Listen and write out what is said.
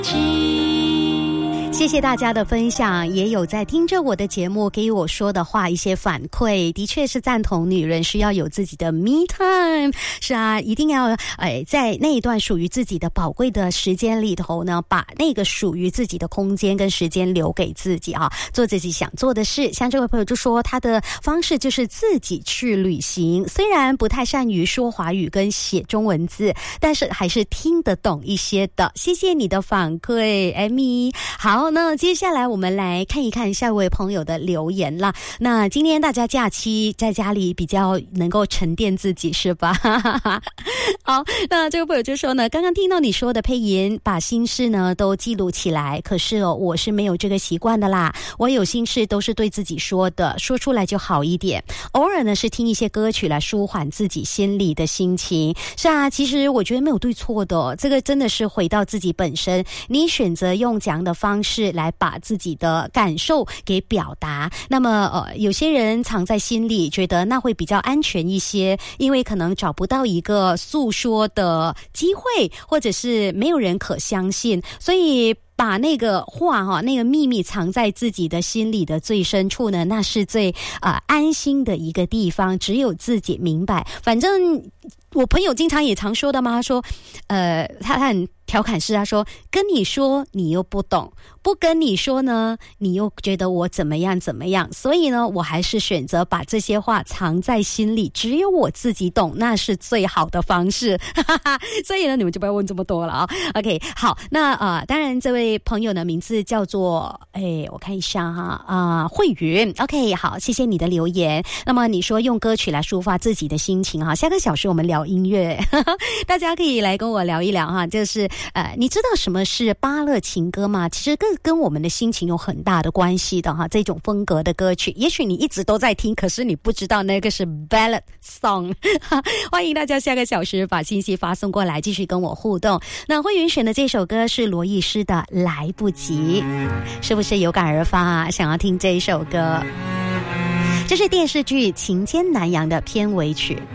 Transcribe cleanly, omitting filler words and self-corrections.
谢谢大家的分享，也有在听着我的节目给予我说的话一些反馈，的确是赞同女人需要有自己的 me time。 是啊，一定要在那一段属于自己的宝贵的时间里头呢，把那个属于自己的空间跟时间留给自己啊，做自己想做的事。像这位朋友就说他的方式就是自己去旅行，虽然不太善于说华语跟写中文字，但是还是听得懂一些的。谢谢你的反馈 Amy。 好，那接下来我们来看一看下一位朋友的留言啦。那今天大家假期在家里比较能够沉淀自己是吧？好，那这位朋友就说呢，刚刚听到你说的配音，把心事呢都记录起来，可是我是没有这个习惯的啦。我有心事都是对自己说的，说出来就好一点。偶尔呢是听一些歌曲来舒缓自己心里的心情。是啊，其实我觉得没有对错的，这个真的是回到自己本身，你选择用这样的方式来把自己的感受给表达。那么有些人藏在心里，觉得那会比较安全一些，因为可能找不到一个诉说的机会，或者是没有人可相信，所以把那个话那个秘密藏在自己的心里的最深处呢，那是最安心的一个地方，只有自己明白。反正我朋友经常也常说的嘛，他说他很调侃是他说，跟你说你又不懂，不跟你说呢你又觉得我怎么样怎么样，所以呢我还是选择把这些话藏在心里，只有我自己懂，那是最好的方式。所以呢你们就不要问这么多了啊。OK， 好，那当然这位朋友的名字叫做我看一下哈慧云。 OK， 好，谢谢你的留言。那么你说用歌曲来抒发自己的心情哈，下个小时我们聊音乐。大家可以来跟我聊一聊哈，就是你知道什么是芭乐情歌吗？其实跟我们的心情有很大的关系的哈，这种风格的歌曲，也许你一直都在听，可是你不知道那个是 ballad song。 欢迎大家下个小时把信息发送过来，继续跟我互动。那慧云选的这首歌是罗艺诗的来不及，是不是有感而发啊？想要听这一首歌，这是电视剧《情牵南洋》的片尾曲。